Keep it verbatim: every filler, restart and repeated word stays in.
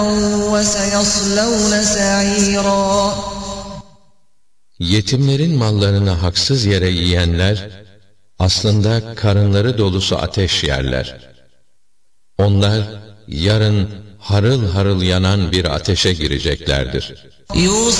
وَسَيَصْلَوْنَ سَعِيرًا. Yetimlerin mallarını haksız yere yiyenler, aslında karınları dolusu ateş yerler. Onlar, yarın harıl harıl yanan bir ateşe gireceklerdir.